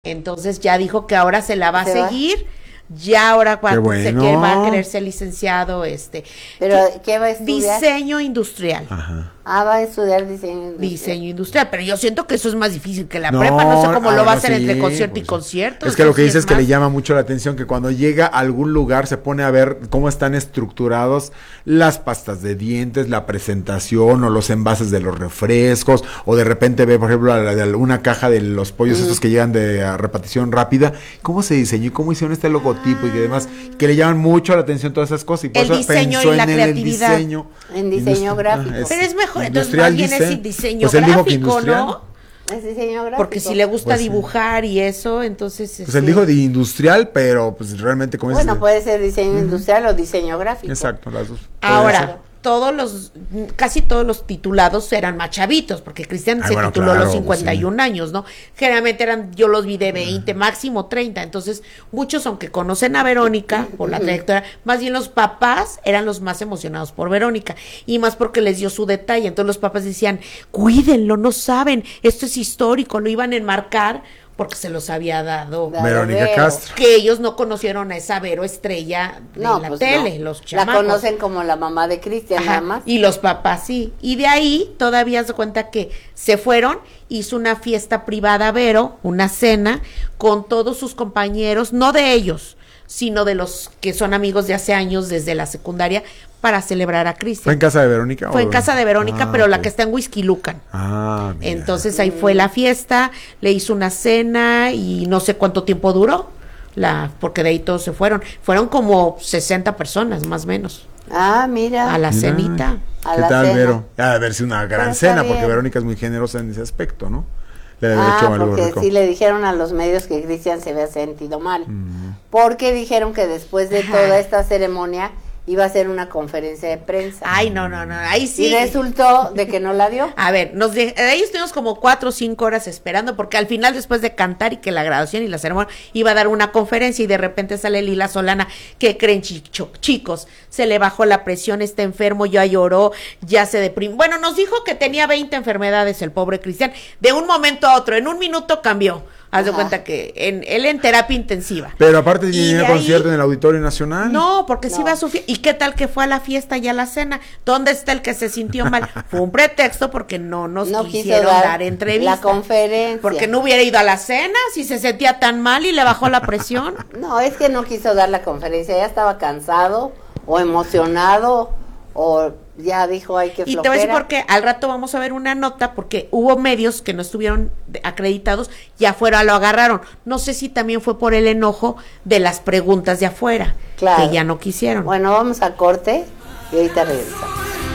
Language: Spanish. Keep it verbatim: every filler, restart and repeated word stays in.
Entonces ya dijo que ahora se la va a ¿Se va? seguir, ya ahora cuando Qué se bueno. que va a querer ser licenciado, este, ¿Pero que- qué va a estudiar? diseño industrial. Ajá. Ah, va a estudiar diseño industrial. Diseño industrial, pero yo siento que eso es más difícil que la No, prepa, no sé cómo ah, lo va a no, hacer sí, entre concierto y pues, concierto. Es que lo que sí dice es que más. le llama mucho la atención que cuando llega a algún lugar se pone a ver cómo están estructurados las pastas de dientes, la presentación o los envases de los refrescos, o de repente ve, por ejemplo, la de una caja de los pollos Mm. estos que llegan de a repartición rápida, cómo se diseñó y cómo hicieron este logotipo y que demás, que le llaman mucho la atención todas esas cosas y por El eso diseño pensó y la en el, creatividad. el diseño. En diseño Industri- gráfico. ah, Pero es mejor, entonces industrial, más bien dice. es diseño Pues él dijo que gráfico, industrial. ¿no? Es diseño gráfico. Porque si le gusta Pues sí. dibujar y eso, entonces... Pues este, él dijo de industrial, pero pues realmente como Bueno, es puede ser diseño industrial o diseño gráfico. exacto, las dos. Puede Ahora, ser. todos los, casi todos los titulados eran más chavitos, porque Cristian Ay, se bueno, tituló a los claro, cincuenta y un sí. años, ¿no? Generalmente eran, yo los vi de veinte, máximo treinta, entonces muchos, aunque conocen a Verónica por la trayectoria, más bien los papás eran los más emocionados por Verónica, y más porque les dio su detalle, entonces los papás decían, cuídenlo, no saben, esto es histórico, lo iban a enmarcar, porque se los había dado... Da- Verónica Vero. Castro. Que ellos no conocieron a esa Vero estrella de No, la pues tele, no. los La chamacos. conocen como la mamá de Cristian, Ajá, nada más. y los papás sí. Y de ahí todavía se cuenta que se fueron, hizo una fiesta privada Vero, una cena, con todos sus compañeros, no de ellos, sino de los que son amigos de hace años desde la secundaria, para celebrar a ¿Fue en Cristian. casa de Verónica? Fue o- en casa de Verónica, Ah, pero la ok. que está en Whisky Lucan. Ah, mira. Entonces ahí fue la fiesta, le hizo una cena y no sé cuánto tiempo duró, la porque de ahí todos se fueron. Fueron como sesenta personas, más o menos, Ah, mira. a la Mira, cenita. A ¿Qué la tal, cena. Vero? Ha de haber sido una gran Pero está cena, porque bien. Verónica es muy generosa en ese aspecto, ¿no? Le debe haber Ah, hecho algo porque rico. sí le dijeron a los medios que Cristian se había sentido mal. Mm. Porque dijeron que después de Ajá. toda esta ceremonia iba a ser una conferencia de prensa. Ay, no, no, no, ahí sí. Y resultó de que no la dio. A ver, nos de, ahí estuvimos como cuatro o cinco horas esperando, porque al final, después de cantar y que la graduación y la ceremonia, iba a dar una conferencia y de repente sale Lila Solana. ¿Qué creen, chicho- chicos? Se le bajó la presión, está enfermo, ya lloró, ya se deprimió. Bueno, nos dijo que tenía veinte enfermedades el pobre Cristian. De un momento a otro, en un minuto cambió. Haz de Ajá. cuenta que en, él en terapia intensiva. Pero aparte Y tenía de concierto ahí- en el Auditorio Nacional. No, porque sí No. iba a su fiesta. ¿Y qué tal que fue a la fiesta y a la cena? ¿Dónde está el que se sintió mal? Fue un pretexto porque no nos No quiso quisieron dar, dar, entrevista. la conferencia. Porque no hubiera ido a la cena si se sentía tan mal y le bajó la presión. No, es que no quiso dar la conferencia, ya estaba cansado o emocionado o ya dijo hay que Y flojera. te voy a decir por qué. Al rato vamos a ver una nota porque hubo medios que no estuvieron de- acreditados y afuera lo agarraron. No sé si también fue por el enojo de las preguntas de afuera, Claro. que ya no quisieron. Bueno, vamos a corte y ahorita regresamos.